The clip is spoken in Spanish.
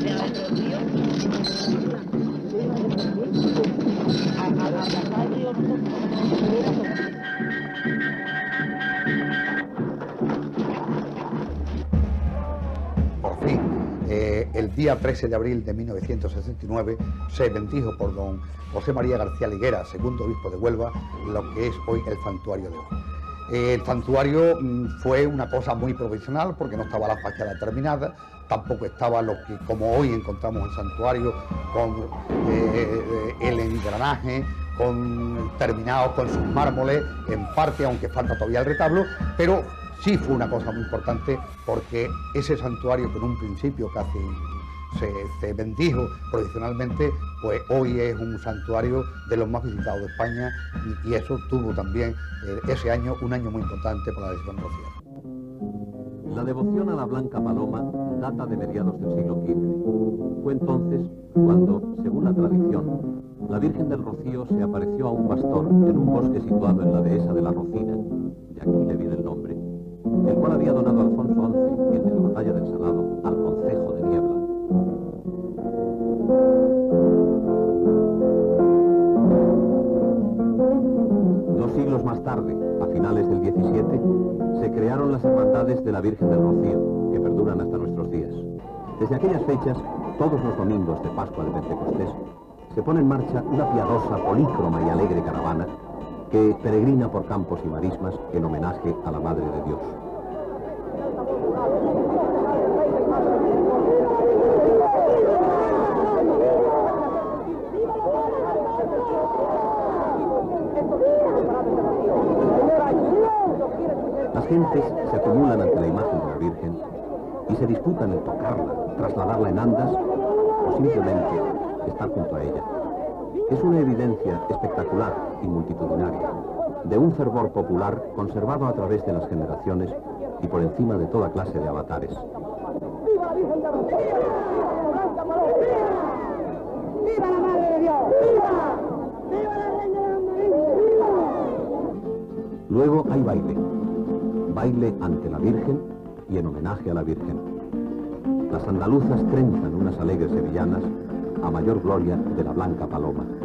Por fin, el día 13 de abril de 1969 se bendijo por don José María García Liguera, segundo obispo de Huelva, lo que es hoy el santuario de hoy. El santuario fue una cosa muy provisional porque no estaba la fachada terminada, tampoco estaba lo que como hoy encontramos el santuario con el engranaje, terminado con sus mármoles en parte, aunque falta todavía el retablo, pero sí fue una cosa muy importante porque ese santuario que en un principio casi se bendijo provisionalmente, pues hoy es un santuario de los más visitados de España y eso tuvo también ese año un año muy importante para la decisión rociera. La devoción a la Blanca Paloma data de mediados del siglo XV. Fue entonces cuando, según la tradición, la Virgen del Rocío se apareció a un pastor en un bosque situado en la dehesa de la Rocina, de aquí le viene el nombre, el cual había donado Alfonso XI en la batalla del Salado al concejo de Niebla. Dos siglos más tarde, a finales del XVII, se crearon las hermandades de la Virgen del Rocío, que perduran hasta nuestros días. Desde aquellas fechas, todos los domingos de Pascua de Pentecostés, se pone en marcha una piadosa, polícroma y alegre caravana que peregrina por campos y marismas en homenaje a la Madre de Dios. Las gentes se acumulan ante la imagen de la Virgen y se disputan el tocarla, trasladarla en andas o simplemente estar junto a ella. Es una evidencia espectacular y multitudinaria, de un fervor popular conservado a través de las generaciones y por encima de toda clase de avatares. ¡Viva la Virgen de Rocío! ¡Viva la Madre de Dios! ¡Viva! ¡Viva la Reina de Andalucía! ¡Viva! Luego hay baile. Baile ante la Virgen y en homenaje a la Virgen. Las andaluzas trenzan unas alegres sevillanas a mayor gloria de la Blanca Paloma.